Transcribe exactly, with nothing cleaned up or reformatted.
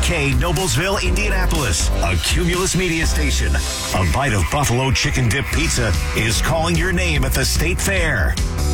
K, Noblesville, Indianapolis, a Cumulus media station. A bite of Buffalo chicken dip pizza is calling your name at the State Fair.